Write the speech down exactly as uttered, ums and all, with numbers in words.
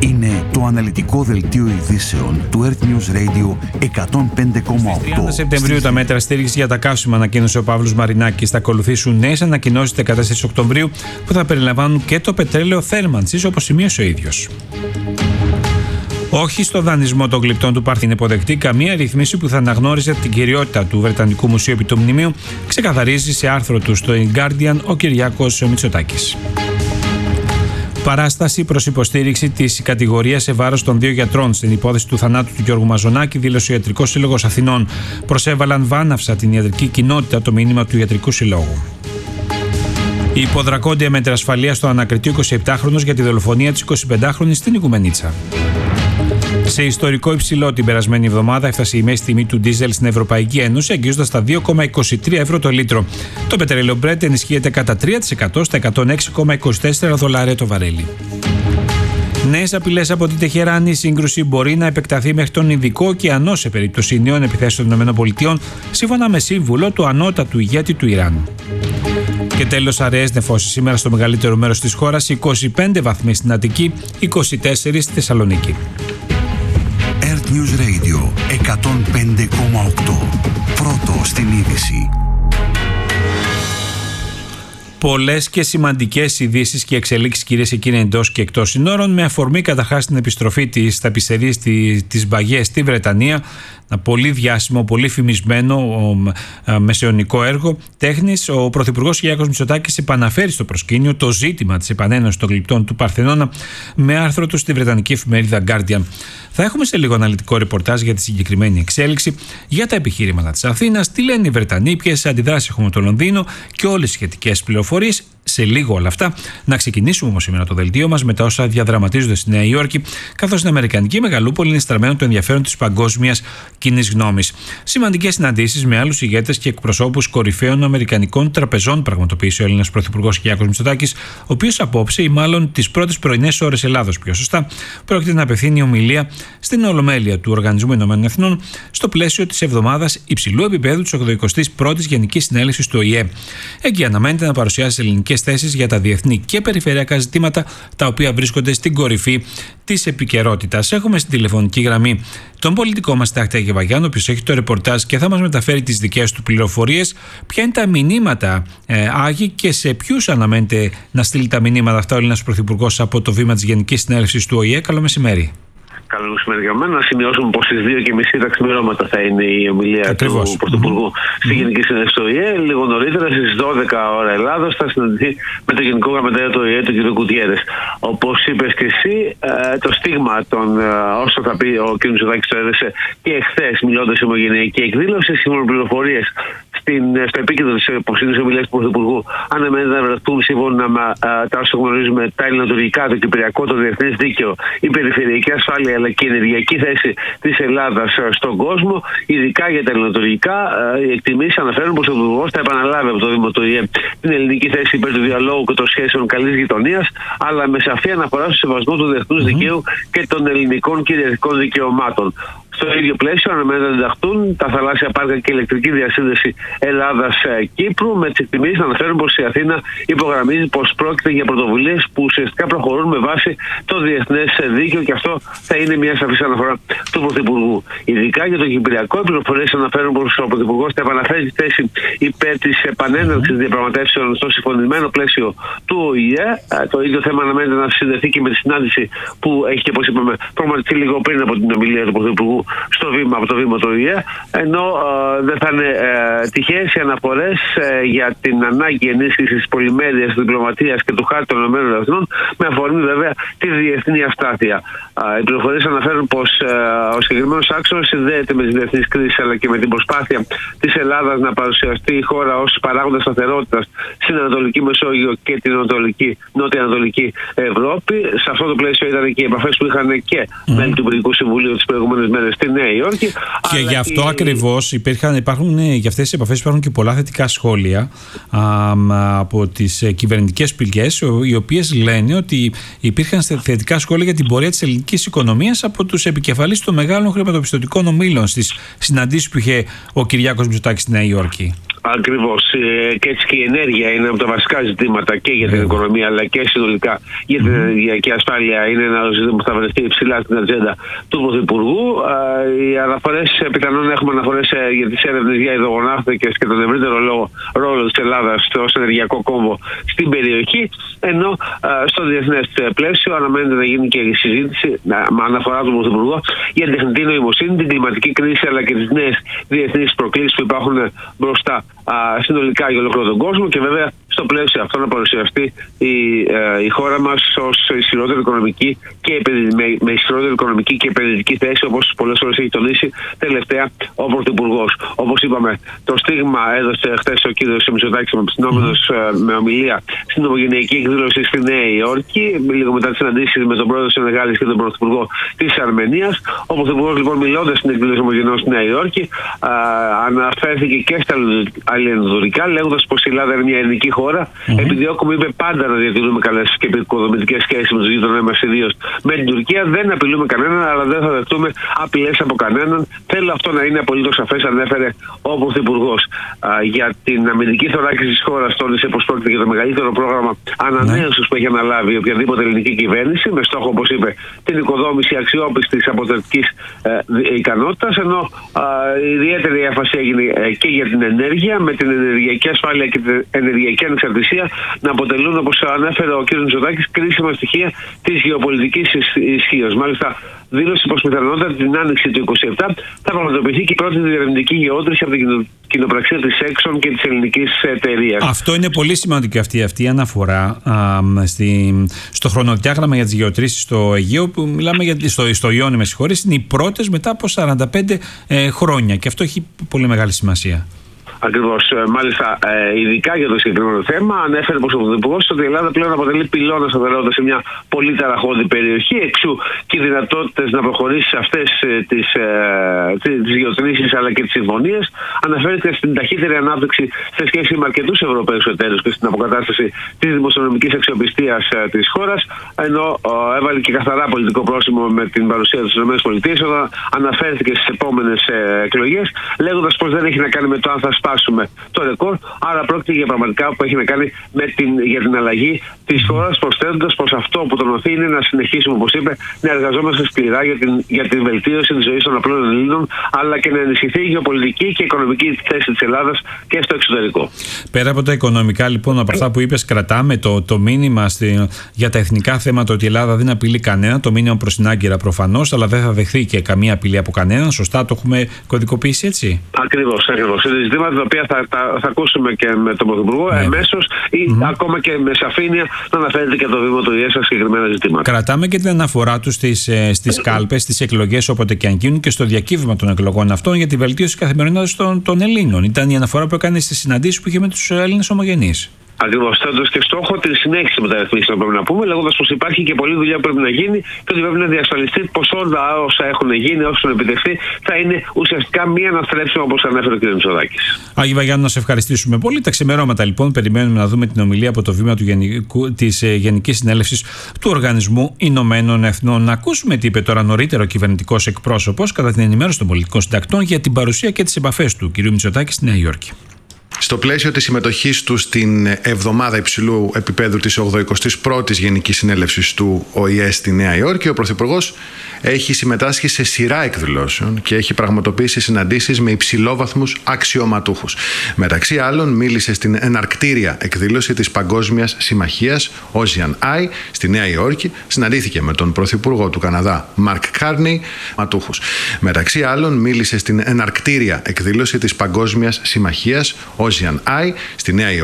Είναι το αναλυτικό δελτίο ειδήσεων του Earth News Radio εκατόν πέντε κόμμα οκτώ. Στις τριάντα Σεπτεμβρίου τα μέτρα στήριξης για τα καύσιμα ανακοίνωσε ο Παύλος Μαρινάκης. Θα ακολουθήσουν νέες ανακοινώσεις δεκατέσσερις Οκτωβρίου που θα περιλαμβάνουν και το πετρέλαιο θέρμανσης, όπως σημείωσε ο ίδιος. Όχι στο δανεισμό των γλυπτών του Παρθένου είναι υποδεκτή καμία ρυθμίση που θα αναγνώριζε την κυριότητα του Βρετανικού Μουσείου επί του Μνημείου, ξεκαθαρίζει σε άρθρο του στο Guardian ο Κυριάκος Μητσοτάκης. Παράσταση προς υποστήριξη της κατηγορίας σε βάρος των δύο γιατρών στην υπόθεση του θανάτου του Γιώργου Μαζονάκη, δήλωσε ο Ιατρικός Σύλλογος Αθηνών. Προσέβαλαν βάναυσα την ιατρική κοινότητα το μήνυμα του Ιατρικού Συλλόγου. Η υποδρακόντια μέτρα ασφαλείας στο ανακριτή εικοσιεπτάχρονος για τη δολοφονία της εικοσιπεντάχρονης στην Οικουμενίτσα. Σε ιστορικό υψηλό την περασμένη εβδομάδα έφτασε η μέση τιμή του ντίζελ στην Ευρωπαϊκή Ένωση, αγγίζοντας τα δύο κόμμα είκοσι τρία ευρώ το λίτρο. Το πετρέλαιο Brent ενισχύεται κατά τρία τοις εκατό στα εκατόν έξι κόμμα είκοσι τέσσερα δολάρια το βαρέλι. Νέες απειλές από τη Τεχεράνη. Η σύγκρουση μπορεί να επεκταθεί μέχρι τον Ινδικό ωκεανό σε περίπτωση νέων επιθέσεων των ΗΠΑ, σύμφωνα με σύμβουλο του ανώτατου ηγέτη του Ιράν. Και τέλος, αραιές νεφώσεις σήμερα στο μεγαλύτερο μέρος της χώρας, είκοσι πέντε βαθμοί στην Αττική, είκοσι τέσσερα στη Θεσσαλονίκη. Earth News Radio εκατόν πέντε κόμμα οκτώ. Πρώτο στην είδηση. Πολλές και σημαντικές ειδήσεις και εξελίξεις, κυρίες και κύριοι, εντός και εκτός συνόρων, με αφορμή καταρχάς την επιστροφή της ταπισερής της Μπαγιέ στη Βρετανία. Ένα πολύ διάσημο, πολύ φημισμένο μεσαιωνικό έργο τέχνης. Ο Πρωθυπουργός Κυριάκος Μητσοτάκης επαναφέρει στο προσκήνιο το ζήτημα της επανένωσης των γλυπτών του Παρθενώνα με άρθρο του στη βρετανική εφημερίδα Guardian. Θα έχουμε σε λίγο αναλυτικό ρεπορτάζ για τη συγκεκριμένη εξέλιξη, για τα επιχείρηματα της Αθήνας, τι λένε οι Βρετανοί, ποιες αντιδράσεις έχουμε το Λονδίνο και όλες τις σχετικές πληροφορίες. Σε λίγο όλα αυτά. Να ξεκινήσουμε όμως σήμερα το δελτίο μας με τα όσα διαδραματίζονται στη Νέα Υόρκη, καθώς στην Αμερικανική μεγαλούπολη είναι στραμμένο το ενδιαφέρον της παγκόσμιας κοινής γνώμης. Σημαντικές συναντήσεις με άλλους ηγέτες και εκπροσώπους κορυφαίων αμερικανικών τραπεζών πραγματοποίησε ο Έλληνας Πρωθυπουργός Κυριάκος Μητσοτάκης, ο οποίος απόψε, ή μάλλον τις πρώτες πρωινές ώρες Ελλάδος πιο σωστά, πρόκειται να απευθύνει ομιλία στην Ολομέλεια του Οργανισμού Ηνωμένων Εθνών στο πλαίσιο της εβδομάδας υψηλού επίπεδου της ογδοηκοστής πρώτης Γενικής Συνέλευσης του Ο Η Ε. Εκεί αναμένεται να παρουσιάσει ελληνικές θέσεις για τα διεθνή και περιφερειακά ζητήματα, τα οποία βρίσκονται στην κορυφή της επικαιρότητας. Έχουμε στην τηλεφωνική γραμμή τον πολιτικό μας συντάκτη Άγιο Βαγιάννη, ο οποίος έχει το ρεπορτάζ και θα μας μεταφέρει τις δικές του πληροφορίες. Ποια είναι τα μηνύματα, ε, Άγιοι, και σε ποιους αναμένεται να στείλει τα μηνύματα αυτά ο Έλληνας Πρωθυπουργός από το βήμα της Γενικής Συνέλευσης του Ο Η Ε. Καλό μεσημέρι. Καλό μεσημέρι για μένα. Να σημειώσουμε πως στις δύο και μισή τα ξημερώματα θα είναι η ομιλία Ακριβώς. του Πρωθυπουργού mm-hmm. στη Γενική Συνέλευση του Ο Η Ε. Λίγο νωρίτερα, στις δώδεκα ώρα Ελλάδος, θα συναντηθεί με τον Γενικό Γραμματέα του Ο Η Ε, τον κ. Κουτιέρες. Όπως είπες και εσύ, το στίγμα των όσο θα πει ο κ. Μητσοτάκης το έδεσε και εχθές, μιλώντας σε ομογενειακή εκδήλωση, σύμφωνα με πληροφορίες στο επίκεντρο της υποψήφιας ομιλίας του Πρωθυπουργού, αναμένεται να βρεθούν σύμφωνα με τα όσα γνωρίζουμε τα ελληνοτουρκικά, το κυπριακό, το διεθνές δίκαιο, η περιφερειακή ασφάλεια αλλά και η ενεργειακή θέση της Ελλάδας στον κόσμο. Ειδικά για τα ελληνοτουρκικά, οι εκτιμήσεις αναφέρουν πως ο Πρωθυπουργός θα επαναλάβει από το Δήμο του Ο Η Ε την ελληνική θέση υπέρ του διαλόγου και των σχέσεων καλής γειτονίας, αλλά με σαφή αναφορά στο σεβασμό του διεθνούς mm-hmm. δικαίου και των ελληνικών κυριαρχικών δικαιωμάτων. Στο ίδιο πλαίσιο αναμένεται να ενταχθούν τα θαλάσσια πάρκα και η ηλεκτρική διασύνδεση Ελλάδας-Κύπρου, με τις εκτιμήσεις να αναφέρουν πως η Αθήνα υπογραμμίζει πως πρόκειται για πρωτοβουλίες που ουσιαστικά προχωρούν με βάση το διεθνές δίκαιο, και αυτό θα είναι μια σαφής αναφορά του Πρωθυπουργού. Ειδικά για το Κυπριακό, οι πληροφορίες αναφέρουν πως ο Πρωθυπουργός θα επαναφέρει τη θέση υπέρ της επανέναρξης διαπραγματεύσεων στο συμφωνημένο πλαίσιο του Ο Η Ε. Το ίδιο θέμα αναμένεται να συνδεθεί και με τη συνάντηση που έχει, όπως είπαμε, προγραμματιστεί λίγο πριν από την ομιλία του Πρωθυπουργού στο βήμα, από το βήμα του Ο Η Ε, ενώ ε, δεν θα είναι ε, τυχαίες οι αναφορές ε, για την ανάγκη ενίσχυσης της πολυμέρειας, της διπλωματίας και του χάρτη των ΗΠΑ, με αφορμή βέβαια τη διεθνή αστάθεια. Ε, οι πληροφορίες αναφέρουν πως ε, ο συγκεκριμένος άξονας συνδέεται με τις διεθνείς κρίσεις, αλλά και με την προσπάθεια της Ελλάδας να παρουσιαστεί η χώρα ως παράγοντα σταθερότητας στην Ανατολική Μεσόγειο και την Ανατολική, Νότια-Ανατολική Ευρώπη. Σε αυτό το πλαίσιο ήταν και οι επαφές που είχαν και mm. μέλη του Υπουργικού Συμβουλίου τις προηγούμενες μέρες στη Νέα Υόρκη. Και γι' αυτό η... ακριβώς υπήρχαν, υπάρχουν, για αυτές τις επαφές υπάρχουν και πολλά θετικά σχόλια α, από τις κυβερνητικές πηγές, οι οποίες λένε ότι υπήρχαν θετικά σχόλια για την πορεία της ελληνικής οικονομίας από τους επικεφαλείς των μεγάλων χρηματοπιστωτικών ομίλων στις συναντήσεις που είχε ο Κυριάκος Μητσοτάκης στη Νέα Υόρκη. Ακριβώς. Και έτσι και η ενέργεια είναι από τα βασικά ζητήματα και για την οικονομία, αλλά και συνολικά για την ενεργειακή ασφάλεια. Είναι ένα ζήτημα που θα βρεθεί υψηλά στην ατζέντα του Πρωθυπουργού. Οι αναφορές, πιθανόν έχουμε αναφορές για τις έρευνες για υδρογοναύτικες και τον ευρύτερο λόγο, ρόλο της Ελλάδας ως ενεργειακό κόμβο στην περιοχή. Ενώ στο διεθνές πλαίσιο αναμένεται να γίνει και η συζήτηση με αναφορά του Πρωθυπουργού για την τεχνητή νοημοσύνη, την κλιματική κρίση αλλά και τις νέες διεθνείς προκλήσεις που υπάρχουν μπροστά α, συνολικά για ολόκληρο τον κόσμο, και βέβαια στο πλαίσιο αυτό να παρουσιαστεί η, ε, η χώρα μας ως ισχυρότερη οικονομική και με, με ισχυρότερη οικονομική και επενδυτική θέση, όπως πολλές φορές έχει τονίσει τελευταία ο Πρωθυπουργός. Όπως είπαμε, το στίγμα έδωσε χθες ο κ. Μητσοτάκης απευθυνόμενος mm. με ομιλία στην ομογενειακή εκδήλωση στη Νέα Υόρκη, λίγο μετά τις συναντήσεις με τον πρόεδρο της Σενεγάλης και τον πρωθυπουργό της Αρμενίας. Ο Πρωθυπουργός, λοιπόν, μιλώντας στην εκδήλωση ομογενεών στη Νέα Υόρκη, α, αναφέρθηκε και στα αλληλενδουρικά, λέγοντας πως η Ελλάδα είναι μια ελληνική χώρα. Mm-hmm. Επιδιώκουμε, είπε, πάντα να διατηρούμε καλές και επικοδομητικές σχέσεις με τους γείτονές μας, ιδίως με την Τουρκία. Δεν απειλούμε κανέναν, αλλά δεν θα δεχτούμε απειλές από κανέναν. Θέλω αυτό να είναι απολύτως σαφές, ανέφερε ο Πρωθυπουργός. Για την αμυντική θωράκιση της χώρας, τόνισε πως πρόκειται για το μεγαλύτερο πρόγραμμα ανανέωσης mm-hmm. που έχει αναλάβει οποιαδήποτε ελληνική κυβέρνηση, με στόχο, όπως είπε, την οικοδόμηση αξιόπιστης αποτελεσματικής ε, ικανότητας. Ενώ α, ιδιαίτερη έμφαση έγινε ε, και για την ενέργεια, με την ενεργειακή ασφάλεια και την ενεργειακή ανεξαρτησία να αποτελούν, όπως ανέφερε ο κ. Μητσοτάκης, κρίσιμα στοιχεία της γεωπολιτικής ισχύως. Μάλιστα, δήλωσε πως πιθανότατα την άνοιξη του είκοσι επτά θα πραγματοποιηθεί και η πρώτη διερευνητική γεώτρηση από την κοινοπραξία της Exxon και της ελληνικής εταιρείας. Αυτό είναι πολύ σημαντικό, αυτή, αυτή η αναφορά α, στη, στο χρονοδιάγραμμα για τις γεωτρήσεις στο Αιγαίο, που μιλάμε για, στο, στο Ιόνι, με συγχωρείς, είναι οι πρώτες μετά από σαράντα πέντε ε, χρόνια, και αυτό έχει πολύ μεγάλη σημασία. Ακριβώς. Μάλιστα, ε, ειδικά για το συγκεκριμένο θέμα, ανέφερε πως ο Πρωθυπουργός ότι η Ελλάδα πλέον αποτελεί πυλώνα σταθερότητας σε μια πολύ ταραχώδη περιοχή. Εξού και οι δυνατότητες να προχωρήσει σε αυτές ε, τις, ε, τις γεωτρήσεις αλλά και τις συμφωνίες. Αναφέρεται στην ταχύτερη ανάπτυξη σε σχέση με αρκετούς Ευρωπαίους εταίρους και στην αποκατάσταση της δημοσιονομικής αξιοπιστίας ε, της χώρας. Ενώ ε, έβαλε και καθαρά πολιτικό πρόσημο με την παρουσία της ΗΠΑ, όταν αναφέρθηκε στις επόμενες ε, εκλογές, λέγοντας πως δεν έχει να κάνει με το αν θα σπάσουμε το ρεκόρ, άρα πρόκειται για πραγματικά που έχει να κάνει με την, για την αλλαγή της χώρας, προσθέτοντας πως αυτό που τον οθεί είναι να συνεχίσουμε, όπως είπε, να εργαζόμαστε σκληρά για την, για την βελτίωση της ζωής των απλών Ελλήνων, αλλά και να ενισχυθεί η γεωπολιτική και οικονομική θέση της Ελλάδας και στο εξωτερικό. Πέρα από τα οικονομικά, λοιπόν, από αυτά που είπες, κρατάμε το, το μήνυμα στη, για τα εθνικά θέματα ότι η Ελλάδα δεν απειλεί κανένα, το μήνυμα προς την Άγκυρα προφανώς, αλλά δεν θα δεχθεί και καμία απειλή από κανέναν. Σωστά το έχουμε κωδικοποιήσει έτσι? Ακριβώς, ακριβώς. Είναι ζητήματα τα οποία θα, θα, θα ακούσουμε και με τον Πρωθυπουργό ναι. εμέσως ή mm-hmm. ακόμα και με σαφήνεια να αναφέρεται και το βήμα του ΙΕ στα συγκεκριμένα ζητήματα. Κρατάμε και την αναφορά του στις, στις κάλπες, στις εκλογές όποτε και αν γίνουν, και στο διακύβευμα των εκλογών αυτών για τη βελτίωση καθημερινότητας των, των Ελλήνων. Ήταν η αναφορά που έκανε στις συναντήσεις που είχε με τους Έλληνες ομογενείς. Ακριβώς, θέτοντας και στόχο τη συνέχιση μεταρρυθμίσεων, πρέπει να πούμε, λέγοντας πως υπάρχει και πολλή δουλειά που πρέπει να γίνει και ότι πρέπει να διασφαλιστεί πως όλα όσα έχουν γίνει, όσα έχουν επιτευχθεί, θα είναι ουσιαστικά μία αναστρέψιμο, όπως ανέφερε ο κ. Μητσοτάκης. Άγιε Βαγιάννου, να σε ευχαριστήσουμε πολύ. Τα ξημερώματα, λοιπόν, περιμένουμε να δούμε την ομιλία από το βήμα του Γενικού, της Γενικής Συνέλευσης του Οργανισμού Ηνωμένων Εθνών. Να ακούσουμε τι είπε τώρα νωρίτερα ο κυβερνητικός εκπρόσωπος κατά την ενημέρωση των πολιτικών συντακτών για την παρουσία και τις επαφές του κ. Μητσοτάκη στη Νέα Υόρκη. Στο πλαίσιο της συμμετοχής του στην εβδομάδα υψηλού επίπεδου της ογδοηκοστής πρώτης Γενικής Συνέλευσης του Ο Η Ε στη Νέα Υόρκη, ο Πρωθυπουργός έχει συμμετάσχει σε σειρά εκδηλώσεων και έχει πραγματοποιήσει συναντήσεις με υψηλόβαθμους αξιωματούχους. Μεταξύ άλλων, μίλησε στην εναρκτήρια εκδήλωση της Παγκόσμιας Συμμαχίας Ocean Eye στη Νέα Υόρκη, συναντήθηκε με τον Πρωθυπουργό του Καναδά Μαρκ Κάρνεϊ. Μεταξύ άλλων, μίλησε στην εναρκτήρια εκδήλωση της Παγκόσμιας Συμμαχίας Ocean Eye στη Νέα Υόρκη.